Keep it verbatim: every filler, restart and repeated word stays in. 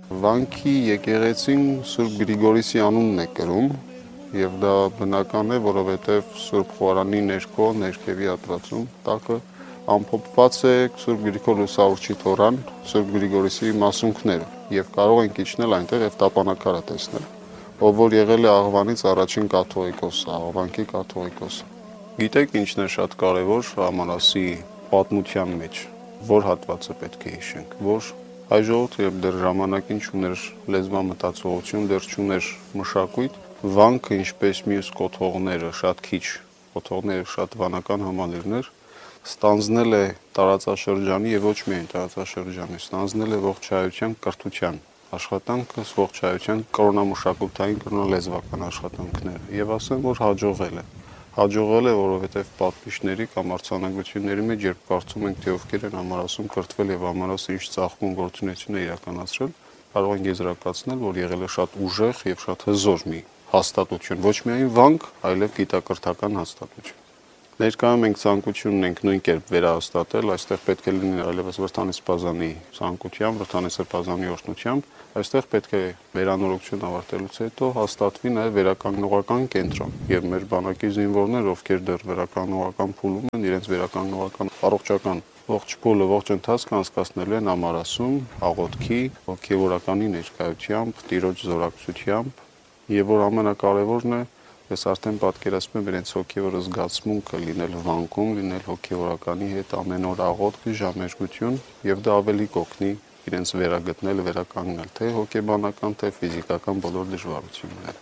Վանքի եկեղեցին Սուրբ Գրիգորիսի անունն է կրում եւ դա բնական է, որովհետեւ Սուրբ Խորանի ներքո ներքևի հատվածում տակը ամփոփված է Սուրբ Գրիգոր Լուսավորչի թորան, Սուրբ Գրիգորիսի մասունքները եւ կարող ենք իջնել այնտեղ եւ տապանակարը տեսնել, ով որ եղել է Աղվանից առաջին կաթողիկոսը, Աղվանքի կաթողիկոսը։ Գիտեք ինչն է շատ կարեւոր Ամանասի պատմության մեջ, որ հատվածը պետք է հիշենք, որ հայ ժողովուրդը երբ դեռ ժամանակին չուներ լեզվամտածողություն, դեռ չուներ մշակույթ, վանքը ինչպես մյուս կոթողները, շատ քիչ կոթողները, շատ վանական համալիրներ, ստանձնել է տարածաշրջանի եւ ոչ միայն տարածաշրջանի, ստանձնել է ողջայության կրթության աշխատանքը, ողջայության կրոնամշակութային կրոնալեզվական աշխատանքները եւ ասեմ, որ հաջողել է։ Հաջողել է, որովհետև պատմիչների կամ արձանագրությունների մեջ, երբ կարծում ենք, թե ովքեր են Ամարասում կրթվել եւ Ամարասը ինչ ծաղկուն գործունեություն է իրականացրել, կարող ենք եզրակացնել, որ եղել է շատ ուժեղ եւ շատ հզոր մի հաստատություն, ոչ միայն վանք, այլև գիտակրթական հաստատություն։ Ներկայում մենք ցանկություն ունենք նույն կերպ վերահաստատել, այստեղ պետք է լինի այլևս Վրդանի Սպազանի ցանկությամբ, Վրդանի Սրբազանի օրհնությամբ, այստեղ պետք է վերանորոգություն ավարտելուց հետո հաստատվի նաև վերականգնողական կենտրոն, եւ մեր բանակի զինվորներ, ովքեր դեռ վերականգնողական փուլում են, իրենց վերականգնողական առողջական ողջ փուլը, ողջ ընթացքը անցկացնելու են Ամարասում, աղոթքի, հոգեվորականի ներկայությամբ, Տիրոջ զորակցությամբ, եւ որ ամենակարևորն է, ես արդեն պատկերացնում եմ իրենց հոգեվոր զգացմունքը լինել վանքում, լինել հոգեվորականի հետ ամեն օր աղոթք, ժամերգություն եւ դա ավելի կօգնի իրենց վերագտնել, վերականգնել թե հոգեբանական, թե ֆիզիկական բոլոր դժվարությունները։